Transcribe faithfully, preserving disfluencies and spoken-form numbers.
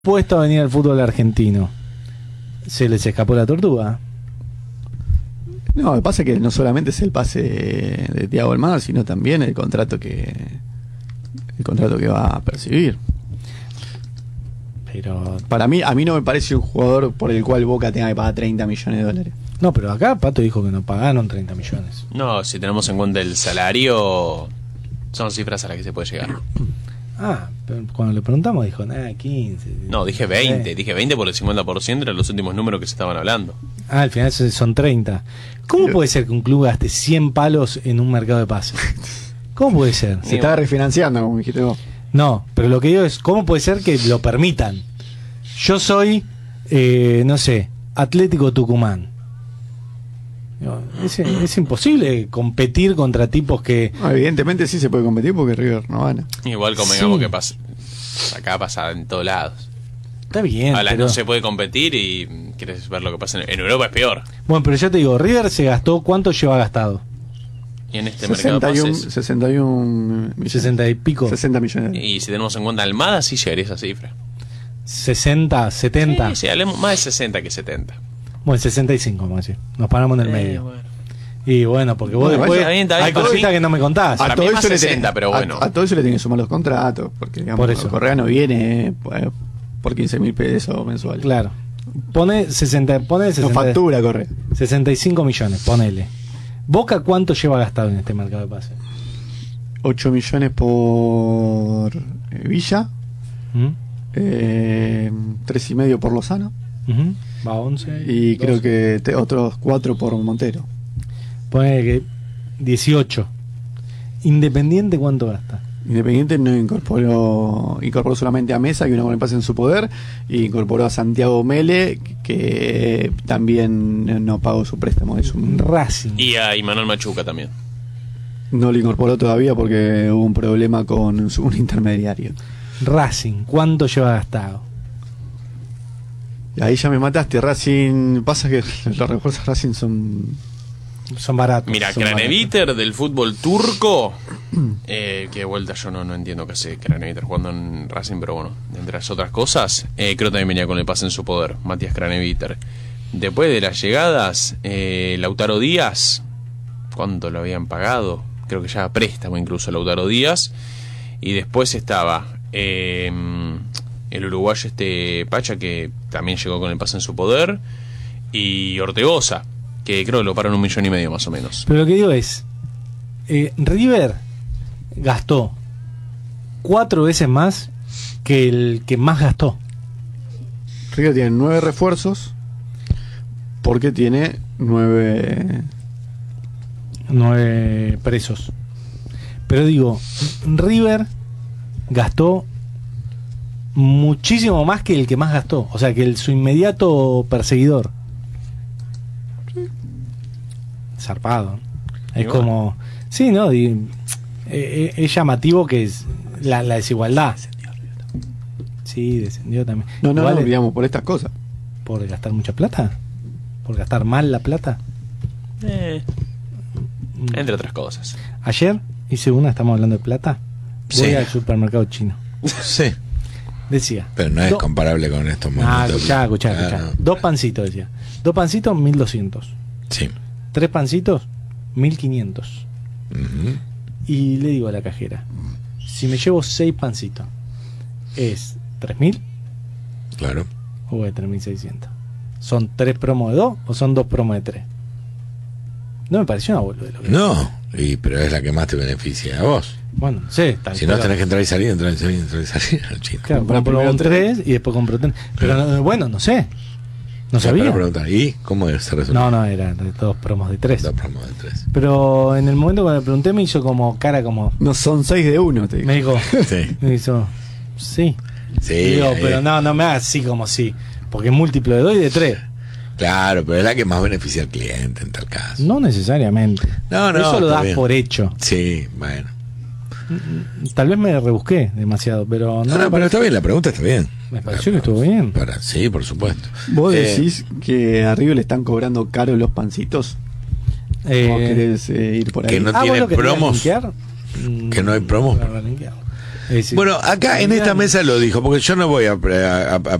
Puesto a venir al fútbol argentino, se les escapó la tortuga. No, lo que pasa es que no solamente es el pase de Thiago Almada, sino también el contrato que el contrato que va a percibir. Pero para mí, a mí no me parece un jugador por el cual Boca tenga que pagar treinta millones de dólares. No, pero acá Pato dijo que no pagaron treinta millones. No, si tenemos en cuenta el salario, son cifras a las que se puede llegar. Ah, pero cuando le preguntamos dijo, nada, quince. No, dije veinte, eh. dije veinte por el cincuenta por ciento eran los últimos números que se estaban hablando. Ah, al final son treinta. ¿Cómo puede ser que un club gaste cien palos en un mercado de pases? ¿Cómo puede ser? Se está refinanciando, como dijiste vos. No, pero lo que digo es, ¿cómo puede ser que lo permitan? Yo soy, eh, no sé, Atlético Tucumán. Es, es imposible competir contra tipos que... No, evidentemente sí se puede competir porque River no gana. Igual convengamos Sí. que pasa, acá pasa en todos lados. Está bien, Ahora pero... no se puede competir y quieres ver lo que pasa en, en Europa es peor. Bueno, pero yo te digo, River se gastó, ¿cuánto lleva gastado? Y en este sesenta y mercado uno, de pases, sesenta y uno millones. sesenta y pico. sesenta millones de dólares. y si tenemos en cuenta Almada, sí llegaría a esa cifra. sesenta, setenta. Sí, sí, hablemos más de sesenta que setenta. Bueno, sesenta y cinco, vamos a decir. Nos paramos en el Eh, medio. bueno. Y bueno, porque vos Bueno, después está bien, está bien, hay está cositas bien. que no me contás. Para mí más sesenta, pero bueno. A, a todo eso le tienen que sumar los contratos, porque digamos, Por eso. Correa no viene eh, por quince mil pesos mensuales. Claro. Pone sesenta, pone No sesenta, factura Correa. sesenta y cinco millones, ponele. ¿Boca cuánto lleva gastado en este mercado de pases? ocho millones por eh, Villa, ¿Mm? eh, tres y medio por Lozano, Ujú. Va a once. y creo doce. que te- otros cuatro por Montero. Pone que dieciocho. Independiente, ¿cuánto gasta? Independiente no incorporó incorporó solamente a Mesa, que uno con el pase en su poder, y incorporó a Santiago Mele, que también no pagó su préstamo. Es un, Racing. Y a Imanol Machuca también. no lo incorporó todavía porque hubo un problema con su, un intermediario. Racing, ¿cuánto lleva gastado? Ahí ya me mataste. Racing, pasa que los refuerzos de Racing son... Son baratos. Mira, son Craneviter del fútbol turco, eh, que de vuelta yo no, no entiendo qué hace Craneviter jugando en Racing, pero bueno, entre las otras cosas, eh, creo que también venía con el pase en su poder, Matías Craneviter. Después de las llegadas, eh, Lautaro Díaz, ¿cuánto lo habían pagado? Creo que ya a préstamo incluso Lautaro Díaz. Y después estaba eh, el uruguayo este Pacha, que también llegó con el pase en su poder, y Ortegoza, que creo que lo pararon un millón y medio más o menos. Pero lo que digo es, eh, River gastó cuatro veces más que el que más gastó. River tiene nueve refuerzos porque tiene nueve... Nueve presos. Pero digo, River gastó muchísimo más que el que más gastó. O sea, que el, su inmediato perseguidor. Zarpado. Es Igual. como... Sí, ¿no? Di- eh, eh, es llamativo que es la, la desigualdad. Sí, descendió también. No, no, Igual no, es- digamos, por estas cosas. ¿Por gastar mucha plata? ¿Por gastar mal la plata? Eh, entre otras cosas. Ayer hice una, estamos hablando de plata. Voy Sí. al supermercado chino. Sí, Decía. pero no es do- comparable con estos Ah, momentos. escuchá, escuchá, Ah, escuchá. no. Dos pancitos, decía. Dos pancitos, mil doscientos. Sí. Tres pancitos, mil quinientos. Ujú. Y le digo a la cajera, si me llevo seis pancitos, ¿es tres mil Claro. o voy a tres mil seiscientos? ¿Son tres promos de dos o son dos promos de tres? No me pareció una boludez lo que- No, y, pero es la que más te beneficia a vos. Bueno, no sé. tal Si no, cual. tenés que entrar y salir, entrar y salir, entrar y salir al chino. Claro, Comprar compro primero un tres. tres y después compro tres. Pero no, bueno, no sé. No Ya, sabía. para preguntar, ¿y cómo se resuelve? No, no, eran de todos promos de tres. Dos promos de tres. Pero en el momento cuando le pregunté me hizo como cara como... No, son seis de uno, te digo. Me dijo... Sí. Me hizo... Sí. Sí. Digo, ahí pero es. no, no me hagas así como sí. Porque es múltiplo de dos y de tres. Claro, pero es la que más beneficia al cliente en tal caso. No necesariamente. No, no, Eso lo está das bien. por hecho. Sí, bueno. Tal vez me rebusqué demasiado, pero no, No, me, no, pero pare- está bien, la pregunta está bien. me pareció que estuvo bien. Para, sí, por supuesto. ¿Vos Eh, decís que a River le están cobrando caro los pancitos? Eh, ¿O querés eh, ir por ahí? que no ah, ¿vos tiene lo querías promos. linkear? Que no hay promos. Mm, lo linkeamos. Es decir, Bueno, acá en esta mesa lo dijo, porque yo no voy a, a- a